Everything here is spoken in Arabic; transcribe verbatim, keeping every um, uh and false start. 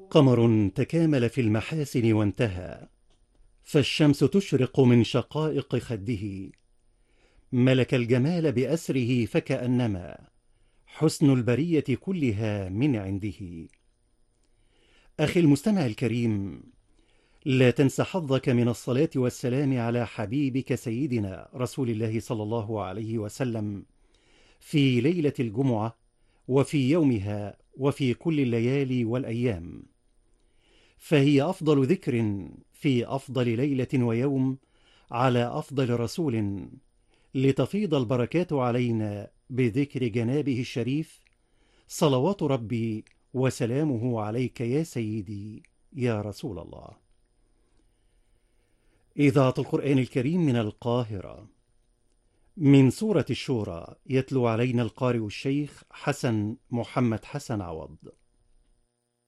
قمر تكامل في المحاسن وانتهى، فالشمس تشرق من شقائق خده، ملك الجمال بأسره فكأنما حسن البرية كلها من عنده. أخي المستمع الكريم، لا تنس حظك من الصلاة والسلام على حبيبك سيدنا رسول الله صلى الله عليه وسلم في ليلة الجمعة وفي يومها وفي كل الليالي والأيام، فهي أفضل ذكر في أفضل ليلة ويوم على أفضل رسول، لتفيض البركات علينا بذكر جنابه الشريف، صلوات ربي وسلامه عليك يا سيدي يا رسول الله. إذاعة القرآن الكريم من القاهرة، من سورة الشورى، يتلو علينا القارئ الشيخ حسن محمد حسن عوض.